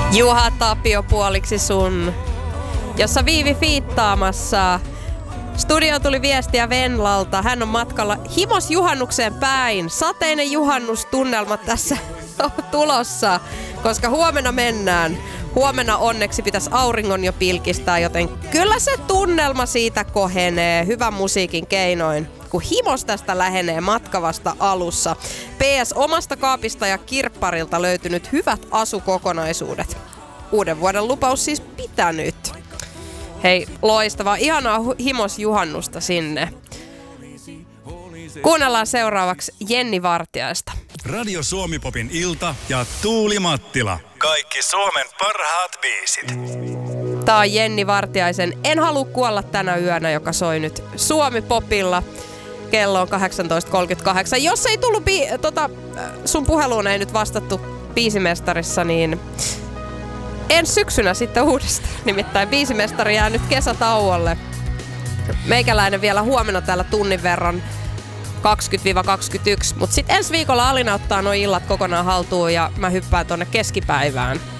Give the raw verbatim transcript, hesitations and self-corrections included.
Juha Tapio puoliksi sun, jossa Viivi fiittaamassa. Studio tuli viestiä Venlalta. Hän on matkalla himos juhannukseen päin. Sateinen juhannustunnelma tässä tulossa, koska huomenna mennään. Huomenna onneksi pitäisi auringon jo pilkistää, joten kyllä se tunnelma siitä kohenee hyvän musiikin keinoin, kun himos tästä lähenee matkavasta alussa. P S. Omasta kaapista ja kirpparilta löytynyt hyvät asukokonaisuudet. Uuden vuoden lupaus siis pitänyt. Hei, loistavaa. Ihanaa himos juhannusta sinne. Kuunnellaan seuraavaksi Jenni Vartiaista. Radio Suomi-popin ilta ja Tuuli Mattila. Kaikki Suomen parhaat biisit. Tää on Jenni Vartiaisen En halua kuolla tänä yönä, joka soi nyt Suomi-popilla. Kello on kahdeksantoista kolmekymmentäkahdeksan. Jos ei tullut bi- tota, sun puheluun ei nyt vastattu biisimestarissa, niin ensi syksynä sitten uudestaan. Nimittäin biisimestari jää nyt kesätauolle. Meikäläinen vielä huomenna täällä tunnin verran kaksikymmentä kaksikymmentäyksi. Mutta sitten ensi viikolla Alina ottaa nuo illat kokonaan haltuun ja mä hyppään tonne keskipäivään.